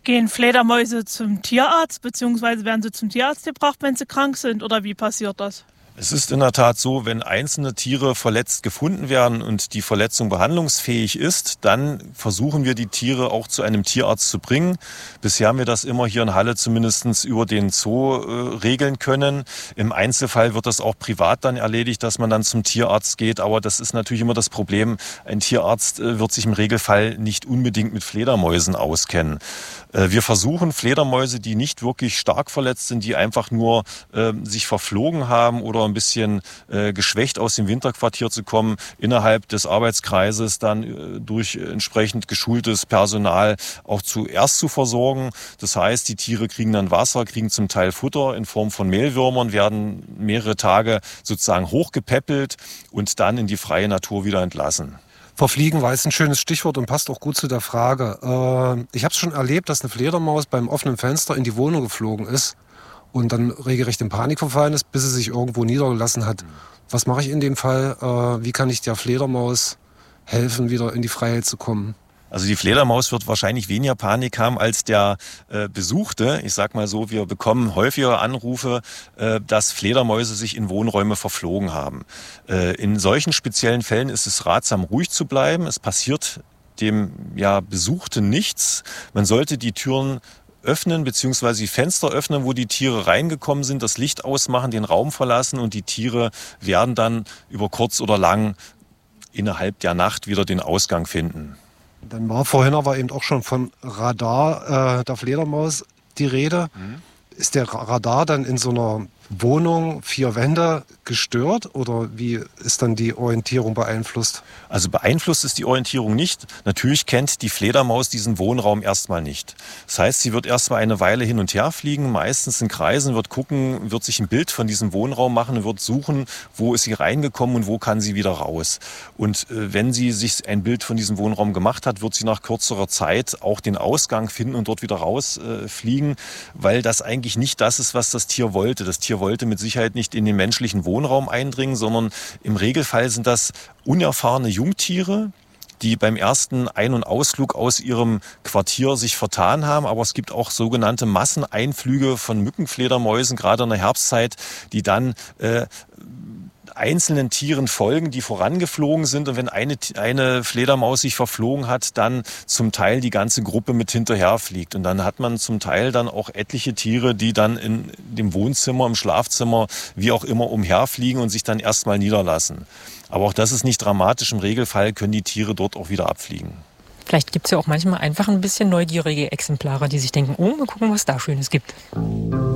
Gehen Fledermäuse zum Tierarzt, beziehungsweise werden sie zum Tierarzt gebracht, wenn sie krank sind? Oder wie passiert das? Es ist in der Tat so, wenn einzelne Tiere verletzt gefunden werden und die Verletzung behandlungsfähig ist, dann versuchen wir die Tiere auch zu einem Tierarzt zu bringen. Bisher haben wir das immer hier in Halle zumindest über den Zoo regeln können. Im Einzelfall wird das auch privat dann erledigt, dass man dann zum Tierarzt geht. Aber das ist natürlich immer das Problem. Ein Tierarzt wird sich im Regelfall nicht unbedingt mit Fledermäusen auskennen. Wir versuchen Fledermäuse, die nicht wirklich stark verletzt sind, die einfach nur sich verflogen haben oder ein bisschen geschwächt aus dem Winterquartier zu kommen, innerhalb des Arbeitskreises dann durch entsprechend geschultes Personal auch zuerst zu versorgen. Das heißt, die Tiere kriegen dann Wasser, kriegen zum Teil Futter in Form von Mehlwürmern, werden mehrere Tage sozusagen hochgepäppelt und dann in die freie Natur wieder entlassen. Verfliegen war jetzt ein schönes Stichwort und passt auch gut zu der Frage. Ich habe es schon erlebt, dass eine Fledermaus beim offenen Fenster in die Wohnung geflogen ist und dann regelrecht in Panik verfallen ist, bis sie sich irgendwo niedergelassen hat. Was mache ich in dem Fall? Wie kann ich der Fledermaus helfen, wieder in die Freiheit zu kommen? Also die Fledermaus wird wahrscheinlich weniger Panik haben als der Besuchte. Ich sag mal so, wir bekommen häufiger Anrufe, dass Fledermäuse sich in Wohnräume verflogen haben. In solchen speziellen Fällen ist es ratsam, ruhig zu bleiben. Es passiert dem Besuchten nichts. Man sollte die Türen öffnen bzw. die Fenster öffnen, wo die Tiere reingekommen sind, das Licht ausmachen, den Raum verlassen und die Tiere werden dann über kurz oder lang innerhalb der Nacht wieder den Ausgang finden. Dann war vorhin aber eben auch schon von Radar der Fledermaus die Rede. Ist der Radar dann in so einer Wohnung, 4 Wände gestört oder wie ist dann die Orientierung beeinflusst? Also beeinflusst ist die Orientierung nicht. Natürlich kennt die Fledermaus diesen Wohnraum erstmal nicht. Das heißt, sie wird erstmal eine Weile hin und her fliegen, meistens in Kreisen, wird gucken, wird sich ein Bild von diesem Wohnraum machen und wird suchen, wo ist sie reingekommen und wo kann sie wieder raus. Und wenn sie sich ein Bild von diesem Wohnraum gemacht hat, wird sie nach kürzerer Zeit auch den Ausgang finden und dort wieder rausfliegen, weil das eigentlich nicht das ist, was das Tier wollte. Das Tier wollte mit Sicherheit nicht in den menschlichen Wohnraum eindringen, sondern im Regelfall sind das unerfahrene Jungtiere, die beim ersten Ein- und Ausflug aus ihrem Quartier sich vertan haben. Aber es gibt auch sogenannte Masseneinflüge von Mückenfledermäusen, gerade in der Herbstzeit, die dann einzelnen Tieren folgen, die vorangeflogen sind. Und wenn eine Fledermaus sich verflogen hat, dann zum Teil die ganze Gruppe mit hinterher fliegt. Und dann hat man zum Teil dann auch etliche Tiere, die dann in dem Wohnzimmer, im Schlafzimmer, wie auch immer umherfliegen und sich dann erstmal niederlassen. Aber auch das ist nicht dramatisch. Im Regelfall können die Tiere dort auch wieder abfliegen. Vielleicht gibt es ja auch manchmal einfach ein bisschen neugierige Exemplare, die sich denken, oh, mal gucken, was da Schönes gibt.